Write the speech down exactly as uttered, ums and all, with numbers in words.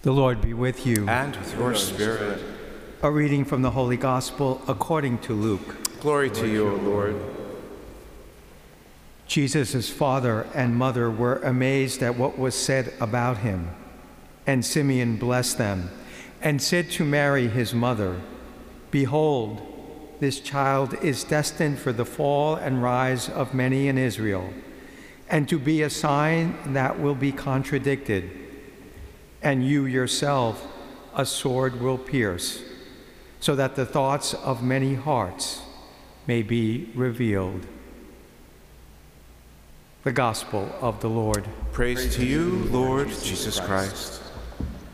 The Lord be with you. And with your spirit. A reading from the Holy Gospel according to Luke. Glory to you, O Lord. Jesus' father and mother were amazed at what was said about him. And Simeon blessed them and said to Mary, his mother, "Behold, this child is destined for the fall and rise of many in Israel, and to be a sign that will be contradicted. And you yourself a sword will pierce, so that the thoughts of many hearts may be revealed." The Gospel of the Lord. Praise to you, Lord Jesus Christ.